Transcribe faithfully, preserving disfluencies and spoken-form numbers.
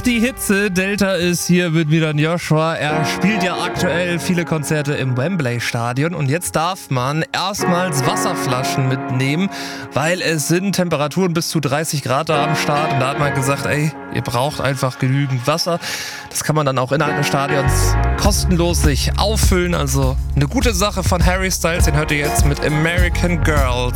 die Hitze. Delta ist hier mit Milan Joshua. Er spielt ja aktuell viele Konzerte im Wembley-Stadion und jetzt darf man erstmals Wasserflaschen mitnehmen, weil es sind Temperaturen bis zu dreißig Grad da am Start und da hat man gesagt, ey, ihr braucht einfach genügend Wasser. Das kann man dann auch innerhalb des Stadions kostenlos sich auffüllen, also eine gute Sache von Harry Styles, den hört ihr jetzt mit American Girls.